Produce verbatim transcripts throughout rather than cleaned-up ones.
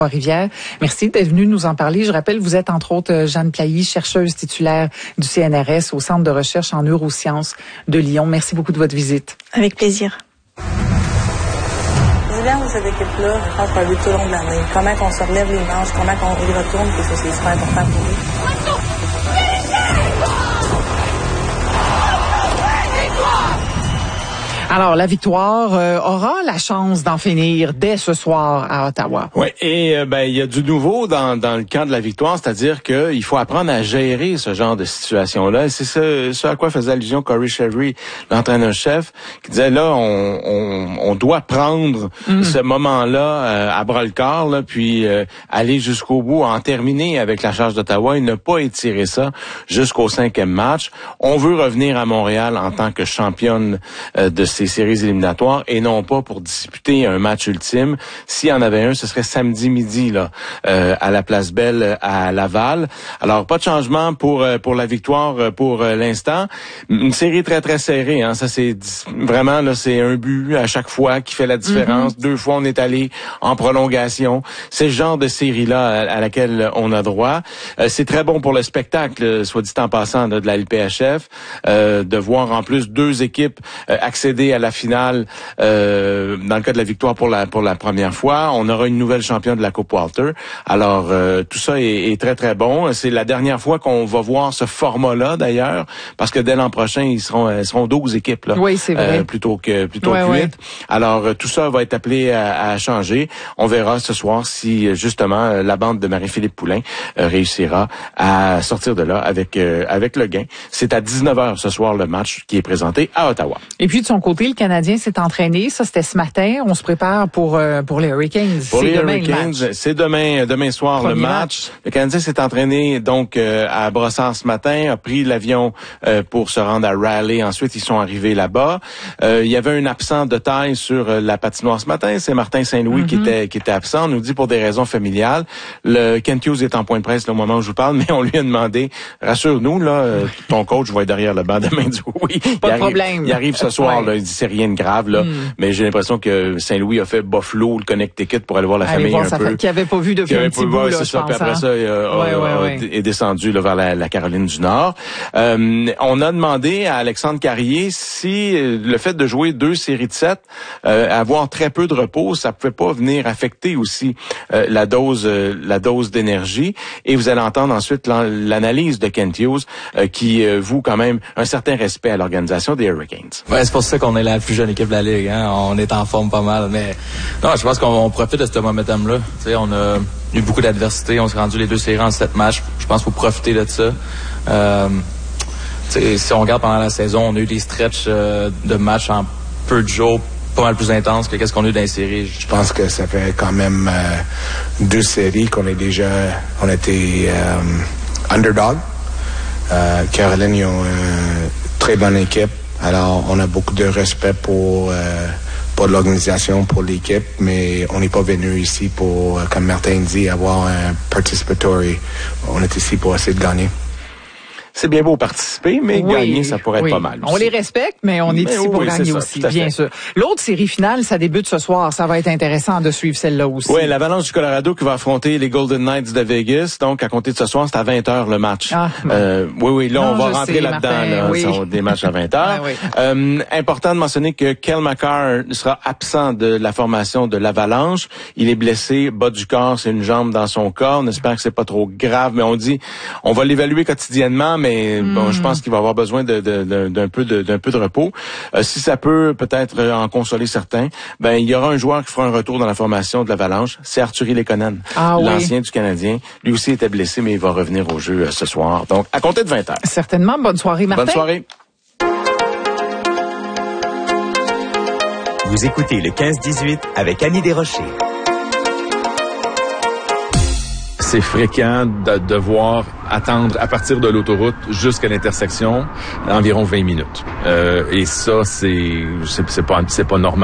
Rivière. Merci d'être venu nous en parler. Je rappelle, vous êtes entre autres Jeanne Plailly, chercheuse titulaire du C N R S au Centre de recherche en neurosciences de Lyon. Merci beaucoup de votre visite. Avec plaisir. L'hiver de cette équipe-là, je pense qu'on a vu tout au long de l'année. Comment on se relève les manches, comment on y retourne, puis ça, c'est super important pour nous. Alors, la victoire euh, aura la chance d'en finir dès ce soir à Ottawa. Oui, et euh, ben il y a du nouveau dans dans le camp de la victoire, c'est-à-dire que il faut apprendre à gérer ce genre de situation-là. C'est ce, ce à quoi faisait allusion Corey Sherry, l'entraîneur-chef, qui disait là, on on, on doit prendre mm. ce moment-là euh, à bras-le-corps, là, puis euh, aller jusqu'au bout, en terminer avec la charge d'Ottawa et ne pas étirer ça jusqu'au cinquième match. On veut revenir à Montréal en tant que championne euh, de ces séries éliminatoires et non pas pour disputer un match ultime. S'il y en avait un, ce serait samedi midi là euh, à la Place Belle à Laval. Alors pas de changement pour euh, pour la victoire pour euh, l'instant. Une série très très serrée, hein. Ça c'est vraiment là, c'est un but à chaque fois qui fait la différence. Mm-hmm. Deux fois on est allé en prolongation. C'est le genre de série là à, à laquelle on a droit. Euh, c'est très bon pour le spectacle, soit dit en passant là, de la L P H F, euh, de voir en plus deux équipes euh, accéder à la finale euh, dans le cas de la victoire pour la pour la première fois. On aura une nouvelle championne de la Coupe Walter. Alors euh, tout ça est, est très très bon. C'est la dernière fois qu'on va voir ce format-là d'ailleurs, parce que dès l'an prochain ils seront ils seront douze équipes là, oui, c'est vrai. Euh, plutôt que plutôt ouais, que huit. Ouais. Alors euh, tout ça va être appelé à, à changer. On verra ce soir si justement la bande de Marie-Philippe Poulin euh, réussira à sortir de là avec euh, avec le gain. C'est à dix-neuf heures ce soir le match qui est présenté à Ottawa. Et puis de son côté, le Canadien s'est entraîné. Ça, c'était ce matin. On se prépare pour euh, pour les Hurricanes. Pour c'est les demain Hurricanes, le match. c'est demain demain soir Premier le match. match. Le Canadien s'est entraîné donc euh, à Brossard ce matin, a pris l'avion euh, pour se rendre à Raleigh. Ensuite, ils sont arrivés là-bas. Euh, il y avait un absent de taille sur euh, la patinoire ce matin. C'est Martin Saint-Louis mm-hmm. qui était qui était absent. On nous dit pour des raisons familiales. Le Kent Hughes est en point de presse là, au moment où je vous parle, mais on lui a demandé, rassure-nous là, euh, ton coach va être derrière le banc demain. Du oui, pas il de arrive, problème. Il arrive ce soir. ouais. Là, il dit c'est rien de grave là, mm. mais j'ai l'impression que Saint-Louis a fait Buffalo, le Connecticut pour aller voir la aller famille voir un peu. Fa- qui avait pas vu depuis un petit bout ouais, là, c'est je ça. pense. Puis après hein? ça, il a, ouais, a, ouais, ouais. est descendu là, vers la, la Caroline du Nord. Euh, on a demandé à Alexandre Carrier si euh, le fait de jouer deux séries de sept, euh, avoir très peu de repos, ça pouvait pas venir affecter aussi euh, la dose, euh, la dose d'énergie. Et vous allez entendre ensuite l'analyse de Kent Hughes euh, qui euh, voue quand même un certain respect à l'organisation des Hurricanes. Ouais, c'est pour ça qu'on est la plus jeune équipe de la Ligue. Hein? On est en forme pas mal. Mais non, je pense qu'on on profite de ce momentum-là. Tu sais, on a eu beaucoup d'adversité. On s'est rendu les deux séries en sept matchs. Je pense qu'il faut profiter de ça. Euh, tu sais, si on regarde pendant la saison, on a eu des stretches euh, de matchs en peu de jours pas mal plus intenses que qu'est-ce qu'on a eu dans les séries. Je pense que ça fait quand même euh, deux séries qu'on est déjà... On était euh, underdog. Euh, Caroline, ils ont une très bonne équipe. Alors, on a beaucoup de respect pour, euh, pour l'organisation, pour l'équipe, mais on n'est pas venu ici pour, comme Martin dit, avoir un participatory. On est ici pour essayer de gagner. C'est bien beau participer, mais oui, gagner, ça pourrait oui. être pas mal aussi. On les respecte, mais on est mais ici oui, pour oui, gagner ça, aussi, bien sûr. L'autre série finale, ça débute ce soir. Ça va être intéressant de suivre celle-là aussi. Oui, l'Avalanche du Colorado qui va affronter les Golden Knights de Vegas. Donc, à compter de ce soir, c'est à vingt heures le match. Ah, euh, oui, oui, là, non, on va rentrer sais, là-dedans. Martin, là, oui. Ça, des matchs à vingt heures. Ah, oui. euh, important de mentionner que Cale Makar sera absent de la formation de l'Avalanche. Il est blessé, bas du corps, c'est une jambe dans son corps. On espère que c'est pas trop grave, mais on dit, on va l'évaluer quotidiennement, mais mm. bon, je pense qu'il va avoir besoin de, de, de, d'un peu de, d'un peu de repos. Euh, si ça peut peut-être en consoler certains, ben il y aura un joueur qui fera un retour dans la formation de l'Avalanche. C'est Arturi Lekonen, ah, l'ancien oui. du Canadien. Lui aussi était blessé, mais il va revenir au jeu euh, ce soir. Donc, à compter de vingt heures. Certainement. Bonne soirée, Martin. Bonne soirée. Vous écoutez le quinze dix-huit avec Annie Desrochers. C'est fréquent de devoir attendre à partir de l'autoroute jusqu'à l'intersection environ vingt minutes. Euh, et ça, c'est, c'est, c'est pas, c'est pas normal.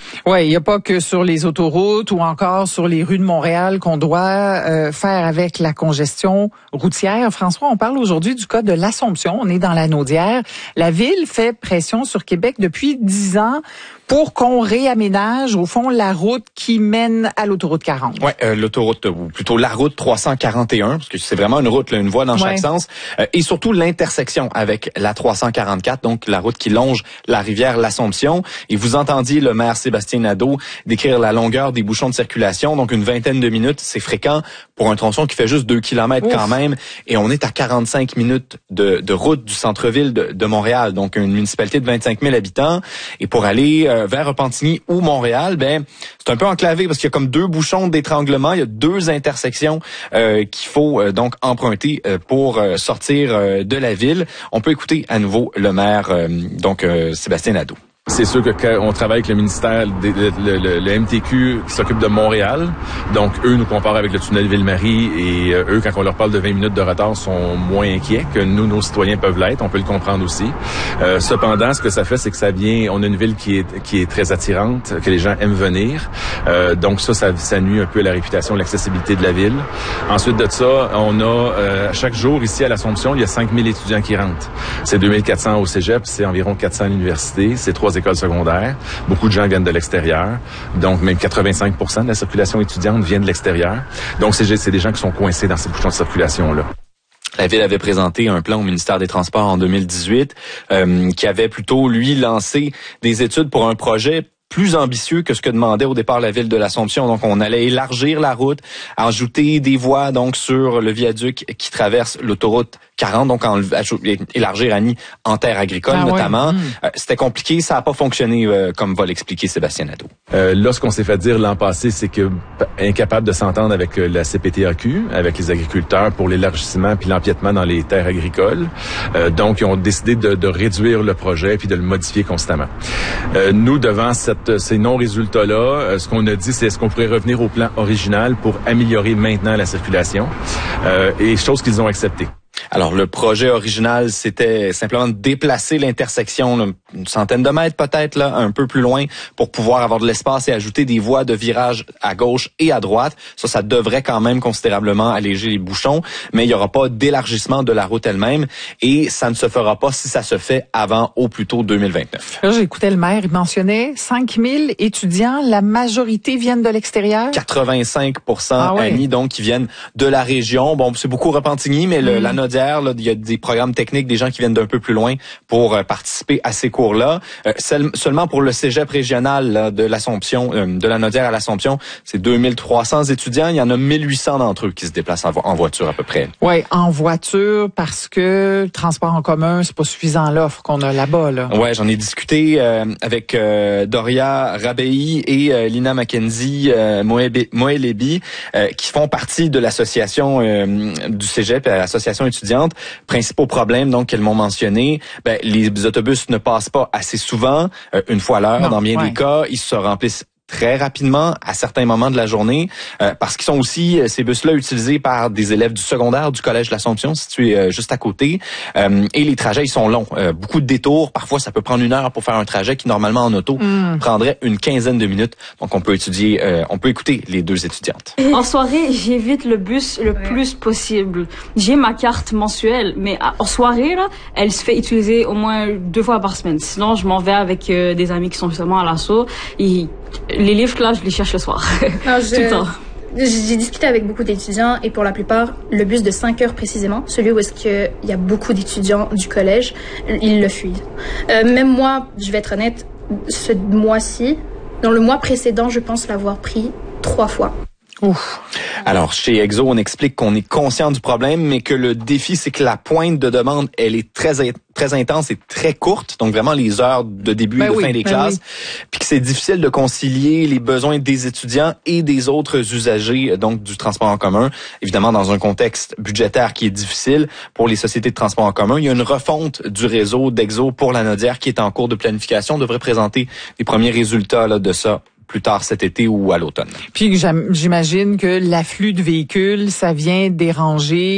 Oui, il n'y a pas que sur les autoroutes ou encore sur les rues de Montréal qu'on doit euh, faire avec la congestion routière. François, on parle aujourd'hui du cas de l'Assomption. On est dans la Naudière. La ville fait pression sur Québec depuis dix ans pour qu'on réaménage, au fond, la route qui mène à l'autoroute quarante. Oui, euh, l'autoroute, ou plutôt la route trois cent quarante et un, parce que c'est vraiment une route, là, une voie dans chaque ouais. sens, euh, et surtout l'intersection avec la trois cent quarante-quatre, donc la route qui longe la rivière l'Assomption. Et vous entendiez le maire Sébastien Nadeau décrire la longueur des bouchons de circulation, donc une vingtaine de minutes, c'est fréquent pour un tronçon qui fait juste deux kilomètres quand même, et on est à quarante-cinq minutes de, de route du centre-ville de, de Montréal, donc une municipalité de vingt-cinq mille habitants, et pour aller euh, vers Repentigny ou Montréal, ben c'est un peu enclavé parce qu'il y a comme deux bouchons d'étranglement, il y a deux intersections euh, qu'il faut euh, donc emprunter euh, pour euh, sortir euh, de la ville. On peut écouter à nouveau le maire, euh, donc euh, Sébastien Nadeau. C'est sûr que quand on travaille avec le ministère, le, le, le, le M T Q qui s'occupe de Montréal, donc eux nous comparent avec le tunnel Ville-Marie et euh, eux, quand on leur parle de vingt minutes de retard, sont moins inquiets que nous, nos citoyens peuvent l'être. On peut le comprendre aussi. Euh, cependant, ce que ça fait, c'est que ça vient, on a une ville qui est qui est très attirante, que les gens aiment venir. Euh, donc ça, ça, ça nuit un peu à la réputation, l'accessibilité de la ville. Ensuite de ça, on a euh, chaque jour ici à l'Assomption, il y a cinq mille étudiants qui rentrent. C'est deux mille quatre cents au cégep, c'est environ quatre cents à l'université, c'est trois écoles secondaires. Beaucoup de gens viennent de l'extérieur. Donc, même quatre-vingt-cinq pour cent de la circulation étudiante vient de l'extérieur. Donc, c'est, c'est des gens qui sont coincés dans ces bouchons de circulation-là. La Ville avait présenté un plan au ministère des Transports en deux mille dix-huit euh, qui avait plutôt, lui, lancé des études pour un projet plus ambitieux que ce que demandait au départ la Ville de l'Assomption. Donc, on allait élargir la route, ajouter des voies donc sur le viaduc qui traverse l'autoroute quarante, donc en, élargir Annie en terre agricole ah notamment. Ouais. Mmh. Euh, c'était compliqué, ça n'a pas fonctionné euh, comme va l'expliquer Sébastien Nadeau. Euh, là, ce qu'on s'est fait dire l'an passé, c'est que incapable de s'entendre avec la C P T A Q, avec les agriculteurs pour l'élargissement puis l'empiètement dans les terres agricoles. Euh, donc, ils ont décidé de, de réduire le projet puis de le modifier constamment. Euh, nous, devant cette, ces non-résultats-là, euh, ce qu'on a dit, c'est est-ce qu'on pourrait revenir au plan original pour améliorer maintenant la circulation, euh, et chose qu'ils ont acceptée. Alors, le projet original, c'était simplement de déplacer l'intersection là, une centaine de mètres peut-être, là, un peu plus loin, pour pouvoir avoir de l'espace et ajouter des voies de virage à gauche et à droite. Ça, ça devrait quand même considérablement alléger les bouchons, mais il n'y aura pas d'élargissement de la route elle-même et ça ne se fera pas si ça se fait avant au plus tôt deux mille vingt-neuf. Là, j'écoutais le maire, il mentionnait cinq mille étudiants, la majorité viennent de l'extérieur? quatre-vingt-cinq pour cent, ah ouais. Annie, donc, qui viennent de la région. Bon, c'est beaucoup Repentigny, mais le, mmh. la Naudière, là, il y a des programmes techniques, des gens qui viennent d'un peu plus loin pour euh, participer à ces cours-là. Euh, seul, seulement pour le cégep régional là, de l'Assomption, euh, de la Naudière à l'Assomption, c'est deux mille trois cents étudiants. Il y en a mille huit cents d'entre eux qui se déplacent en, vo- en voiture à peu près. Oui, en voiture parce que le transport en commun, c'est pas suffisant l'offre qu'on a là-bas. Là. Ouais, j'en ai discuté euh, avec euh, Doria Rabei et euh, Lina Mackenzie euh, Moelebi euh, qui font partie de l'association euh, du cégep, l'association étudiante. Principaux problèmes donc qu'elles m'ont mentionné, ben les autobus ne passent pas assez souvent, euh, une fois à l'heure non, dans bien ouais. des cas, ils se remplissent très rapidement à certains moments de la journée euh, parce qu'ils sont aussi, ces bus-là, utilisés par des élèves du secondaire du Collège de l'Assomption, situé euh, juste à côté. Euh, et les trajets, ils sont longs. Euh, beaucoup de détours. Parfois, ça peut prendre une heure pour faire un trajet qui, normalement, en auto, mm. prendrait une quinzaine de minutes. Donc, on peut étudier, euh, on peut écouter les deux étudiantes. En soirée, j'évite le bus le ouais. plus possible. J'ai ma carte mensuelle, mais en soirée, là, elle se fait utiliser au moins deux fois par semaine. Sinon, je m'en vais avec euh, des amis qui sont justement à l'assaut. Et les livres, là, je les cherche le soir. Non, je... Tout le temps. J'ai discuté avec beaucoup d'étudiants et pour la plupart, le bus de cinq heures précisément, celui où est-ce qu'il y a beaucoup d'étudiants du collège, ils le fuient. Euh, même moi, je vais être honnête, ce mois-ci, dans le mois précédent, je pense l'avoir pris trois fois. Ouf. Alors, chez Exo, on explique qu'on est conscient du problème, mais que le défi, c'est que la pointe de demande, elle est très très intense et très courte, donc vraiment les heures de début ben et de oui, fin des ben classes, oui. Puis que c'est difficile de concilier les besoins des étudiants et des autres usagers, donc du transport en commun, évidemment dans un contexte budgétaire qui est difficile pour les sociétés de transport en commun. Il y a une refonte du réseau d'Exo pour la Naudière qui est en cours de planification, on devrait présenter les premiers résultats là, de ça plus tard cet été ou à l'automne. Puis j'imagine que l'afflux de véhicules, ça vient déranger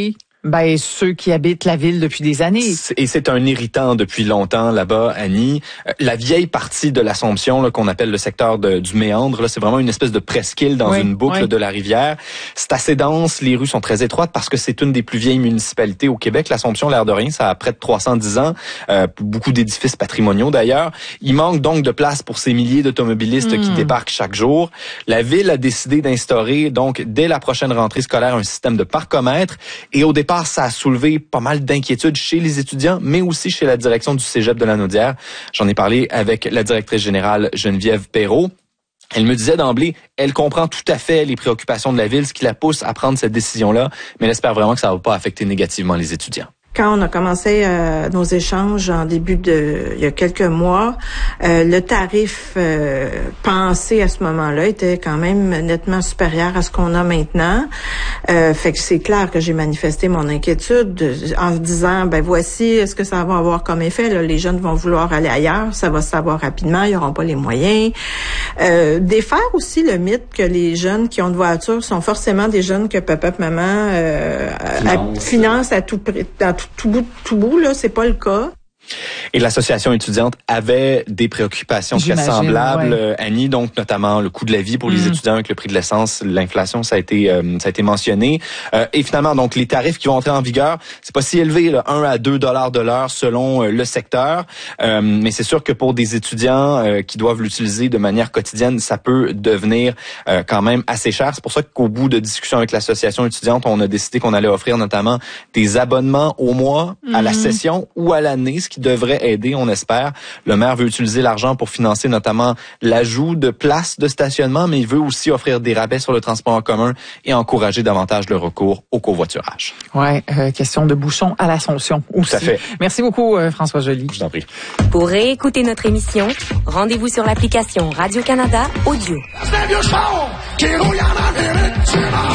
Ben, ceux qui habitent la ville depuis des années. Et c'est un irritant depuis longtemps là-bas, Annie. La vieille partie de l'Assomption, là, qu'on appelle le secteur de, du Méandre, là, c'est vraiment une espèce de presqu'île dans oui, une boucle oui. de la rivière. C'est assez dense, les rues sont très étroites parce que c'est une des plus vieilles municipalités au Québec. L'Assomption, l'air de rien, ça a près de trois cent dix ans, euh, beaucoup d'édifices patrimoniaux d'ailleurs. Il manque donc de place pour ces milliers d'automobilistes mmh. qui débarquent chaque jour. La ville a décidé d'instaurer donc dès la prochaine rentrée scolaire un système de parcomètre et au départ, ça a soulevé pas mal d'inquiétudes chez les étudiants, mais aussi chez la direction du Cégep de la Naudière. J'en ai parlé avec la directrice générale Geneviève Perrault. Elle me disait d'emblée, elle comprend tout à fait les préoccupations de la ville, ce qui la pousse à prendre cette décision-là, mais elle espère vraiment que ça ne va pas affecter négativement les étudiants. Quand on a commencé euh, nos échanges en début de, il y a quelques mois, euh, le tarif euh, pensé à ce moment-là était quand même nettement supérieur à ce qu'on a maintenant. Euh, fait que c'est clair que j'ai manifesté mon inquiétude en disant, ben voici ce que ça va avoir comme effet. Là, les jeunes vont vouloir aller ailleurs, ça va se savoir rapidement, ils n'auront pas les moyens. Euh, défaire aussi le mythe que les jeunes qui ont une voiture sont forcément des jeunes que papa et maman euh, Finance. financent à tout prix, à tout tout bout, tout bout, là, c'est pas le cas. Et l'association étudiante avait des préoccupations très semblables, ouais. Annie, donc notamment le coût de la vie pour mmh. les étudiants avec le prix de l'essence, l'inflation, ça a été euh, ça a été mentionné. Euh, et finalement, donc les tarifs qui vont entrer en vigueur, c'est pas si élevé, là, un à deux dollars de l'heure selon euh, le secteur. Euh, mais c'est sûr que pour des étudiants euh, qui doivent l'utiliser de manière quotidienne, ça peut devenir euh, quand même assez cher. C'est pour ça qu'au bout de discussions avec l'association étudiante, on a décidé qu'on allait offrir notamment des abonnements au mois, mmh. à la session ou à l'année, ce qui devrait aider, on espère. Le maire veut utiliser l'argent pour financer notamment l'ajout de places de stationnement, mais il veut aussi offrir des rabais sur le transport en commun et encourager davantage le recours au covoiturage. Ouais, euh, question de bouchons à l'Assomption aussi. Tout à fait. Merci beaucoup, euh, François Joly. Je t'en prie. Pour réécouter notre émission, rendez-vous sur l'application Radio-Canada Audio. C'est vieux char qui rouille en Amérique du Nord.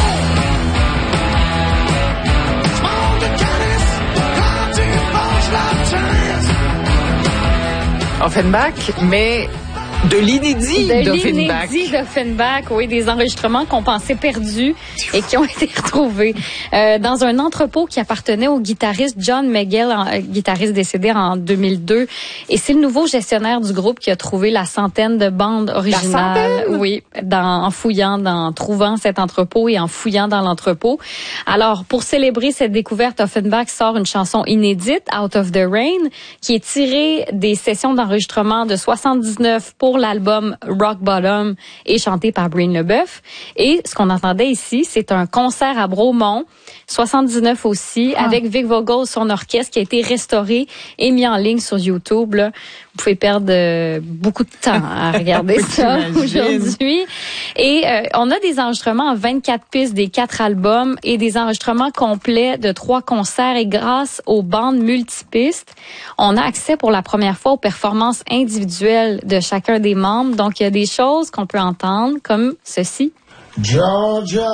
Offenbach, mais de l'inédit de d'Offenbach. l'inédit d'Offenbach, oui, des enregistrements qu'on pensait perdus et qui ont été retrouvés euh, dans un entrepôt qui appartenait au guitariste John Mayall, euh, guitariste décédé en deux mille deux. Et c'est le nouveau gestionnaire du groupe qui a trouvé la centaine de bandes originales. Oui, dans, en fouillant, dans, en trouvant cet entrepôt et en fouillant dans l'entrepôt. Alors, pour célébrer cette découverte, Offenbach sort une chanson inédite, Out of the Rain, qui est tirée des sessions d'enregistrement de soixante-dix-neuf pour l'album Rock Bottom et chanté par Breen LeBeuf. Et ce qu'on entendait ici, c'est un concert à Bromont, soixante-dix-neuf aussi, ah. avec Vic Vogel, son orchestre, qui a été restauré et mis en ligne sur YouTube. Là. Vous pouvez perdre euh, beaucoup de temps à regarder ça aujourd'hui. Et euh, on a des enregistrements en vingt-quatre pistes des quatre albums et des enregistrements complets de trois concerts. Et grâce aux bandes multipistes, on a accès pour la première fois aux performances individuelles de chacun des membres. Donc, il y a des choses qu'on peut entendre comme ceci. Georgia,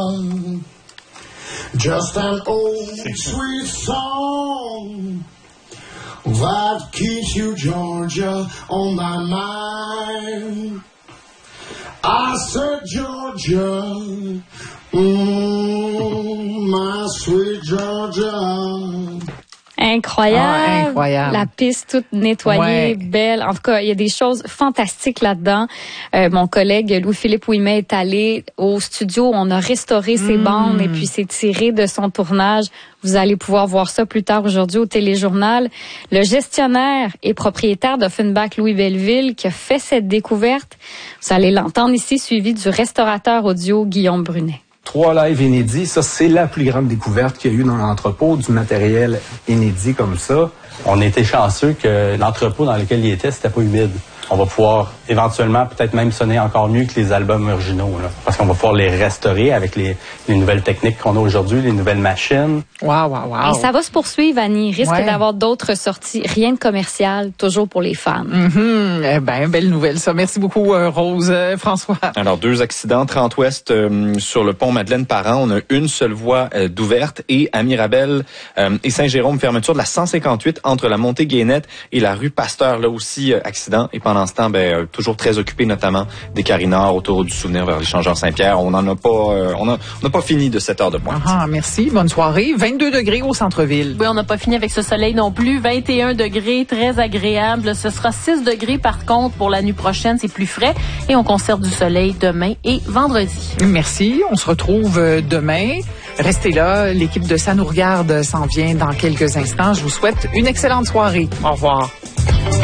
just an old sweet song that keeps you, Georgia, on my mind. I said, Georgia, mm, my sweet Georgia. Incroyable. Ah, incroyable. La piste toute nettoyée, ouais. belle. En tout cas, il y a des choses fantastiques là-dedans. Euh, mon collègue Louis-Philippe Ouimet est allé au studio. On a restauré ses mmh. bandes et puis c'est tiré de son tournage. Vous allez pouvoir voir ça plus tard aujourd'hui au téléjournal. Le gestionnaire et propriétaire d'Offenbach, Louis Belleville, qui a fait cette découverte. Vous allez l'entendre ici, suivi du restaurateur audio Guillaume Brunet. Trois lives inédits, ça c'est la plus grande découverte qu'il y a eu dans l'entrepôt, du matériel inédit comme ça. On était chanceux que l'entrepôt dans lequel il était, c'était pas humide. On va pouvoir éventuellement peut-être même sonner encore mieux que les albums originaux, là, parce qu'on va pouvoir les restaurer avec les, les nouvelles techniques qu'on a aujourd'hui, les nouvelles machines. Wow, wow, wow. Et ça va se poursuivre, Annie. Il risque ouais. d'avoir d'autres sorties. Rien de commercial, toujours pour les fans. Mm-hmm. Eh ben, belle nouvelle, ça. Merci beaucoup, euh, Rose. Euh, François. Alors, deux accidents. trente Ouest euh, sur le pont Madeleine-Parent. On a une seule voie euh, d'ouverte. Et à Mirabel euh, et Saint-Jérôme, fermeture de la cent cinquante-huit entre la montée Guénette et la rue Pasteur. Là aussi, euh, accident. Et pendant pendant ce temps, ben, toujours très occupé, notamment des Carinards autour du souvenir vers l'échangeur Saint-Pierre. On n'en a pas, euh, on n'a pas fini de cette heure de pointe. Ah, merci. Bonne soirée. vingt-deux degrés au centre-ville. Oui, on n'a pas fini avec ce soleil non plus. vingt et un degrés, très agréable. Ce sera six degrés par contre pour la nuit prochaine. C'est plus frais et on conserve du soleil demain et vendredi. Merci. On se retrouve demain. Restez là. L'équipe de Ça nous regarde s'en vient dans quelques instants. Je vous souhaite une excellente soirée. Au revoir.